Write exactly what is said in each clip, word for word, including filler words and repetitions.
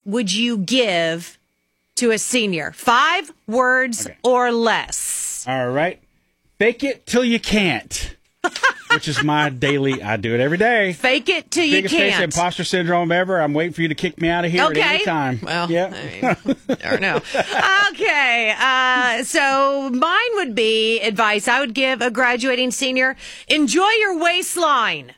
would you give to a senior? Five words okay. or less. All right. Fake it till you can't. Which is my daily, I do it every day. Fake it till you Biggest can't. Biggest case of imposter syndrome ever. I'm waiting for you to kick me out of here okay. at any time. Well, yeah. I mean, I don't know. Okay. Uh, so mine would be advice I would give a graduating senior. Enjoy your waistline.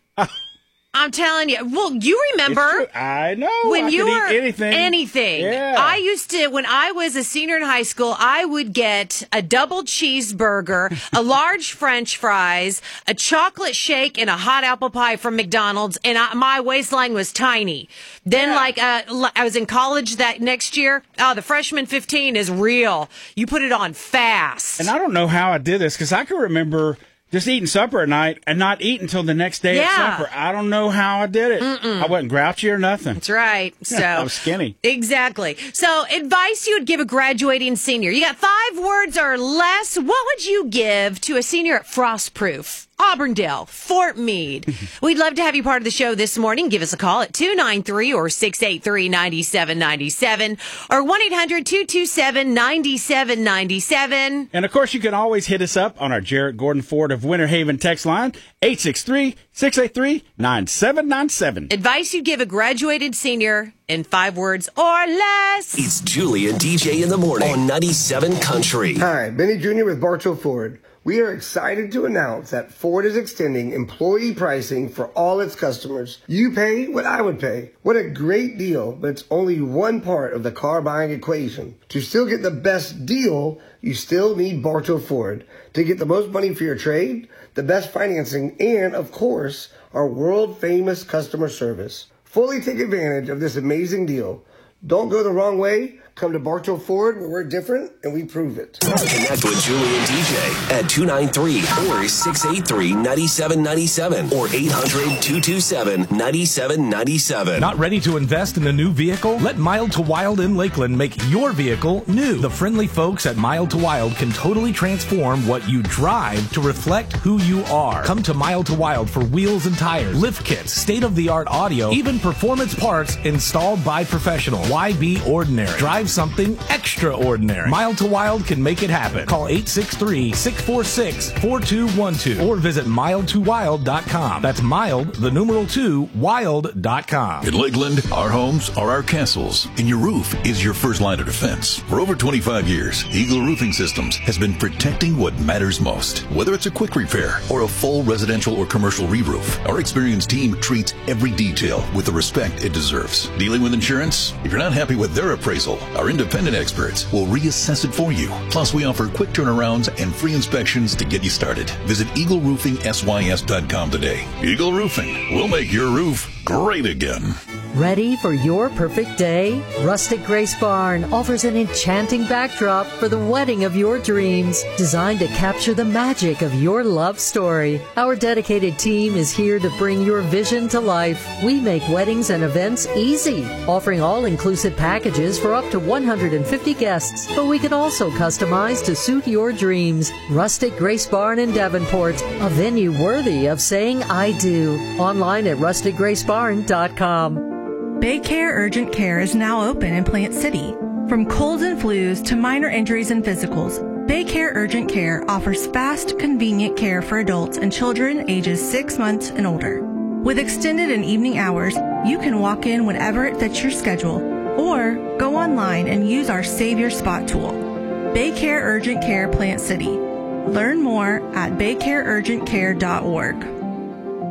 I'm telling you. Well, you remember. I know. When I you could were eat anything. Anything. Yeah. I used to, when I was a senior in high school, I would get a double cheeseburger, a large French fries, a chocolate shake, and a hot apple pie from McDonald's. And I, my waistline was tiny. Then, yeah. like, uh, I was in college that next year. Oh, the freshman fifteen is real. You put it on fast. And I don't know how I did this because I can remember just eating supper at night and not eat until the next day yeah. at supper. I don't know how I did it. Mm-mm. I wasn't grouchy or nothing. That's right. So I was skinny. Exactly. So advice you would give a graduating senior. You got five words or less. What would you give to a senior at Frostproof, Auburndale, Fort Meade? We'd love to have you part of the show this morning. Give us a call at two nine three or six eight three, nine seven nine seven or one eight hundred, two two seven, nine seven nine seven. And, of course, you can always hit us up on our Jarrett Gordon Ford of Winter Haven text line, eight six three, six eight three, nine seven nine seven. Advice you'd give a graduated senior in five words or less. It's Julie and D J in the morning on ninety-seven Country. Hi, Benny Junior with Bartow Ford. We are excited to announce that Ford is extending employee pricing for all its customers. You pay what I would pay. What a great deal, but it's only one part of the car buying equation. To still get the best deal, you still need Bartow Ford. To get the most money for your trade, the best financing, and, of course, our world-famous customer service. Fully take advantage of this amazing deal. Don't go the wrong way. Come to Bartow Ford, where we're different, and we prove it. Connect with Julie and D J at two nine three or six eight three, nine seven nine seven or eight hundred, two two seven, nine seven nine seven. Not ready to invest in a new vehicle? Let Mild to Wild in Lakeland make your vehicle new. The friendly folks at Mild to Wild can totally transform what you drive to reflect who you are. Come to Mild to Wild for wheels and tires, lift kits, state-of-the-art audio, even performance parts installed by professionals. Why be ordinary? Drive something extraordinary. Mild to Wild can make it happen. Call eight six three, six four six, four two one two or visit mild to wild dot com. That's mild, the numeral two, wild dot com. In Lakeland, our homes are our castles, and your roof is your first line of defense. For over twenty-five years, Eagle Roofing Systems has been protecting what matters most. Whether it's a quick repair or a full residential or commercial re-roof, our experienced team treats every detail with the respect it deserves. Dealing with insurance? If you're not happy with their appraisal, our independent experts will reassess it for you. Plus, we offer quick turnarounds and free inspections to get you started. Visit eagle roofing s y s dot com today. Eagle Roofing will make your roof great again. Ready for your perfect day? Rustic Grace Barn offers an enchanting backdrop for the wedding of your dreams, designed to capture the magic of your love story. Our dedicated team is here to bring your vision to life. We make weddings and events easy, offering all-inclusive packages for up to one hundred fifty guests, but we can also customize to suit your dreams. Rustic Grace Barn in Davenport, a venue worthy of saying I do. Online at rustic grace barn dot com. Baycare Urgent Care is now open in Plant City. From colds and flus to minor injuries and physicals, Baycare Urgent Care offers fast, convenient care for adults and children ages six months and older. With extended and evening hours, you can walk in whenever it fits your schedule or go online and use our Save Your Spot tool. Baycare Urgent Care Plant City. Learn more at baycare urgent care dot org.